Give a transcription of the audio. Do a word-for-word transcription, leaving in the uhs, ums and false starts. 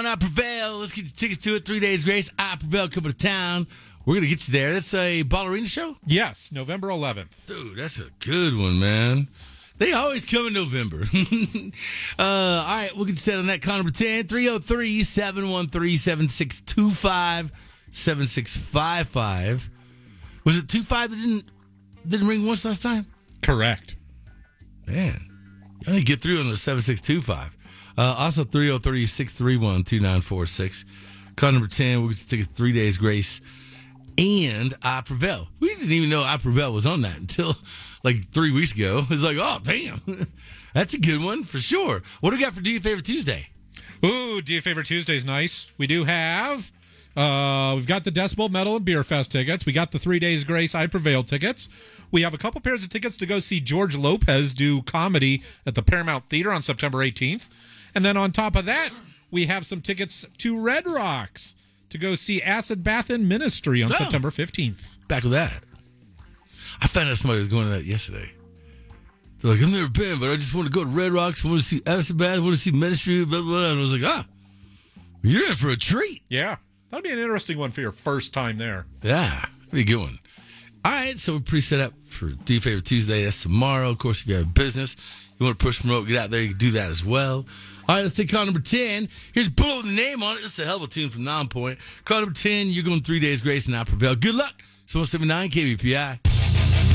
town, I Prevail. Let's get the tickets to it. Three Days Grace, I Prevail coming to town. We're going to get you there. That's a ballerina show? Yes, November eleventh. Dude, that's a good one, man. They always come in November. uh, all right, we'll get set on that. Call number ten, three oh three, seven one three, seven six two five, seven six five five. Was it two five that didn't, didn't ring once last time? Correct. Man, you only get through on the seven six two five. Uh, also, three oh three, six three one, two nine four six. Call number ten, we'll get you tickets Three Days Grace and I Prevail. We didn't even know I Prevail was on that until like three weeks ago. It's like, oh, damn. That's a good one for sure. What do we got for Do You Favor Tuesday? Ooh, Do You Favor Tuesday's nice. We do have, uh, we've got the Decibel Metal and Beer Fest tickets. We got the Three Days Grace I Prevail tickets. We have a couple pairs of tickets to go see George Lopez do comedy at the Paramount Theater on September eighteenth. And then on top of that, we have some tickets to Red Rocks to go see Acid Bath and Ministry on oh, September fifteenth. Back with that. I found out somebody was going to that yesterday. They're like, I've never been, but I just want to go to Red Rocks. I want to see Acid Bath. I want to see Ministry, blah, blah, blah. And I was like, ah, you're in for a treat. Yeah. That'll be an interesting one for your first time there. Yeah. That'd be a good one. All right, so we're pretty set up for Do You Favor Tuesday. That's tomorrow. Of course, if you have a business, you want to push promote, get out there, you can do that as well. All right, let's take call number ten. Here's Bullet with the name on it. This is a hell of a tune from Nonpoint. Call number ten, you're going Three Days Grace and I Prevail. Good luck. So one seventy-nine K B P I.